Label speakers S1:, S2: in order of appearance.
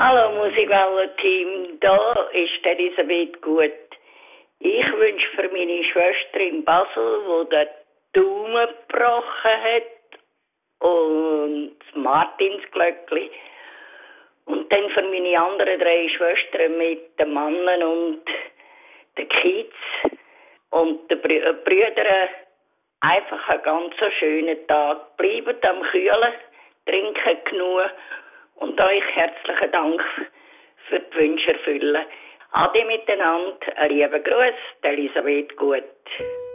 S1: Hallo Musikwellen-Team, da ist Elisabeth Gut. Ich wünsche für meine Schwester in Basel, die den Daumen gebrochen hat, und das Martinsglöckli. Und dann für meine anderen 3 Schwestern mit den Mannen und den Kids und den Brüdern einfach einen ganz schönen Tag. Bleibt am Kühlen, trinken genug und euch herzlichen Dank für die Wünsche erfüllen. Ade miteinander, ein lieber Gruß, Elisabeth Gut.